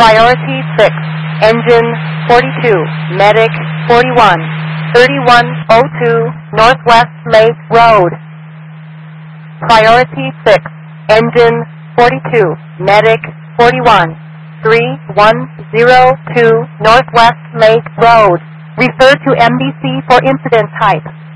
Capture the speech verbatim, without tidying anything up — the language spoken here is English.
Priority six, engine forty-two, medic forty-one, thirty-one oh two Northwest Lake Road. Priority six, engine forty-two, medic forty-one, three one zero two Northwest Lake Road. Refer to M B C for incident type.